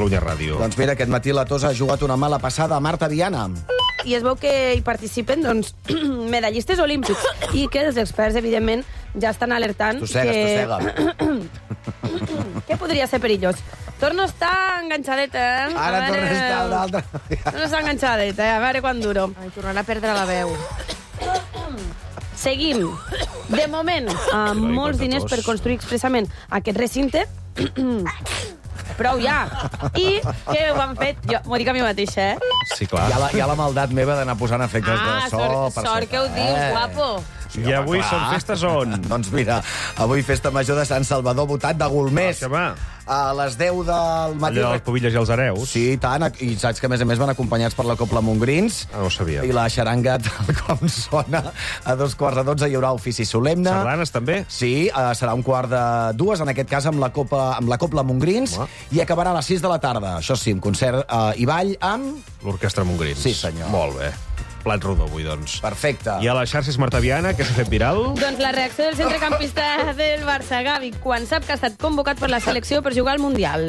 Catalunya Ràdio. Doncs mira, aquest matí la Tosa ha jugat una mala passada a Marta Viana. I es veu que hi participen doncs, medallistes olímpics i que els experts, evidentment, ja estan alertant Tossega. que podria ser perillós. Torno a estar enganxadeta, eh? Ara torna a estar una altra. Torno a estar enganxadeta, a veure quan duro. Ai, tornarà a perdre la veu. Seguim. De moment, amb molts diners per construir expressament aquest recinte. Prou ja. I què ho han fet? Jo m'ho dic a mi mateixa, eh? Sí, clar. Hi ha la maldat meva d'anar posant efectes de so. Sort que ho dius, guapo. Sí, i avui són festes on? Doncs mira, avui festa major de Sant Salvador, votat de Golmés. Que va. A les 10 del matí. Allò dels Pubilles i els Hereus. Sí, tant. I saps que, a més van acompanyats per la Copla Montgrins. No ho sabia. I la xaranga, tal com sona, a 2:45 hi haurà ofici solemne. Sardanes, també? Sí, serà 1:45, en aquest cas amb la Copla Montgrins, i acabarà a les 6 de la tarda. Això sí, amb concert i ball amb... L'Orquestra Montgrins. Sí, senyor. Molt bé. Plat rodó avui, doncs. Perfecte. I a les xarxes Marta Viana, què s'ha fet viral? Doncs la reacció del centrecampista del Barça, Gavi, quan sap que ha estat convocat per la selecció per jugar al Mundial.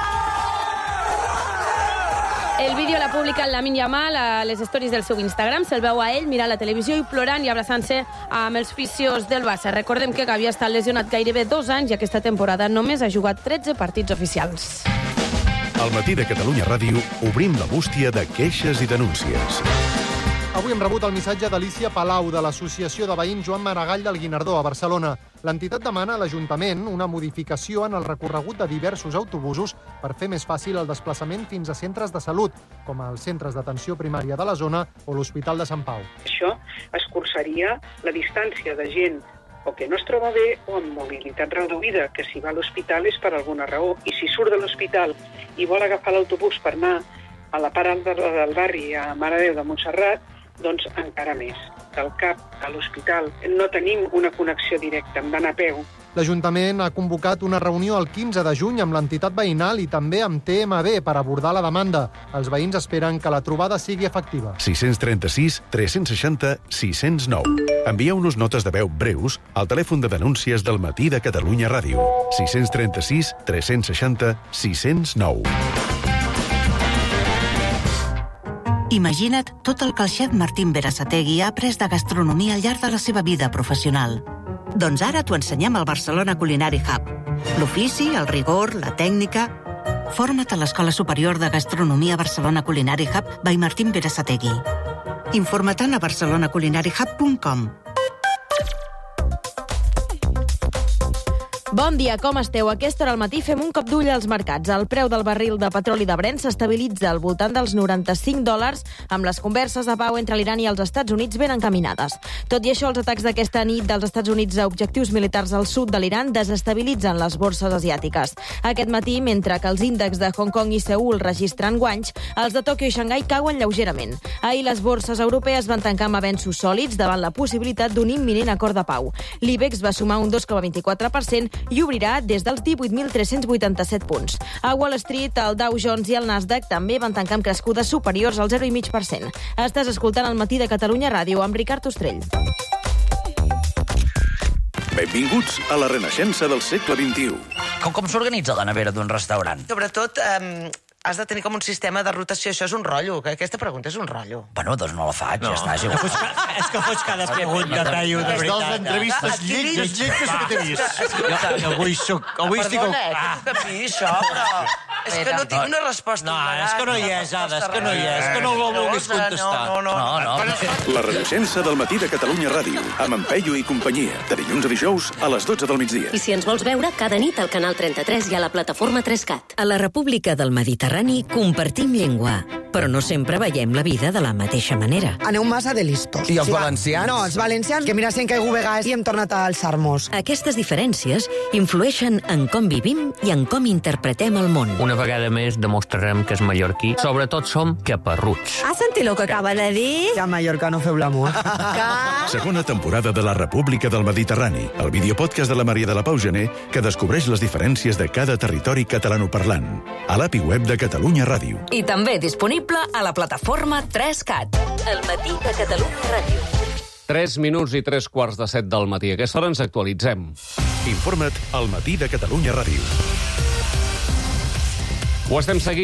El vídeo l'ha publicat Lamine Yamal a les stories del seu Instagram. Se'l veu a ell mirant la televisió i plorant i abraçant-se amb els fisios del Barça. Recordem que Gavi ha estat lesionat gairebé 2 anys i aquesta temporada només ha jugat 13 partits oficials. Al matí de Catalunya Ràdio obrim la bústia de queixes i denúncies. Avui hem rebut el missatge d'Alicia Palau, de l'Associació de Veïns Joan Maragall del Guinardó, a Barcelona. L'entitat demana a l'Ajuntament una modificació en el recorregut de diversos autobusos per fer més fàcil el desplaçament fins a centres de salut, com els centres d'atenció primària de la zona o l'Hospital de Sant Pau. Això escurçaria la distància de gent o que no es troba bé o amb mobilitat reduïda, que si va a l'hospital és per alguna raó. I si surt de l'hospital i vol agafar l'autobús per anar a la part alta del barri, a Mare de Déu de Montserrat, doncs encara més. Del CAP a l'hospital no tenim una connexió directa, hem d'anar a peu. L'Ajuntament ha convocat una reunió el 15 de juny amb l'entitat veïnal i també amb TMB per abordar la demanda. Els veïns esperen que la trobada sigui efectiva. 636 360 609. Envieu-nos notes de veu breus al telèfon de denúncies del matí de Catalunya Ràdio. 636 360 609. Imagina't tot el que el xef Martín Berasategui ha après de gastronomia al llarg de la seva vida professional. Doncs ara t'ho ensenyem al Barcelona Culinary Hub. L'ofici, el rigor, la tècnica... Forma't a l'Escola Superior de Gastronomia Barcelona Culinary Hub by Martín Berasategui. Informa-te'n a barcelonaculinaryhub.com. Bon dia, com esteu? A aquesta hora al matí fem un cop d'ull als mercats. El preu del barril de petroli de Brent s'estabilitza al voltant dels $95, amb les converses de pau entre l'Iran i els Estats Units ben encaminades. Tot i això, els atacs d'aquesta nit dels Estats Units a objectius militars al sud de l'Iran desestabilitzen les borses asiàtiques. Aquest matí, mentre que els índexs de Hong Kong i Seül registren guanys, els de Tòquio i Xangai cauen lleugerament. Ahir les borses europees van tancar amb avenços sòlids davant la possibilitat d'un imminent acord de pau. L'IBEX va sumar un 2,24% i obrirà des dels 18.387 punts. A Wall Street, el Dow Jones i el Nasdaq també van tancar amb crescudes superiors al 0,5%. Estàs escoltant el matí de Catalunya Ràdio amb Ricard Ostrell. Benvinguts a la renaixença del segle XXI. Com s'organitza la nevera d'un restaurant? Sobretot, has de tenir com un sistema de rotació. Això és un rotllo. Aquesta pregunta és un rotllo. Bueno, doncs no la faig, ja està. És que fots cada pregunta, Taio, de veritat. Les entrevistes lletges que t'he vist. Avui estic... Perdona, que tu capis, això, però... És que no tinc una resposta. No, és que no hi és, Ada, és que no hi és. És que no ho vulguis contestar. No. La renaixença del matí de Catalunya Ràdio, amb en Peyu i companyia, de dilluns a dijous a les 12 del migdia. I si ens vols veure, cada nit al canal 33 i a la plataforma 3CAT. A la República del Mediterrani compartim llengua, però no sempre veiem la vida de la mateixa manera. Aneu massa de listos. I els valencians? No, els valencians, que mira, si hem caigut vegades i hem tornat a alçar-nos. Aquestes diferències influeixen en com vivim i en com interpretem el món. Una vegada més demostrarem que és mallorquí. Sobretot som caparruts. Has sentit el que acaba de dir? Que a Mallorca no feu l'amor. Segona temporada de la República del Mediterrani, el videopodcast de la Maria de la Pau Gené, que descobreix les diferències de cada territori catalanoparlant. A l'API web de Catalunya Ràdio. I també disponible a la plataforma 3CAT. El matí de Catalunya Ràdio. 3 minuts i 3:15 del matí. A aquesta hora ens actualitzem. Informa't al matí de Catalunya Ràdio. Ho estem seguint.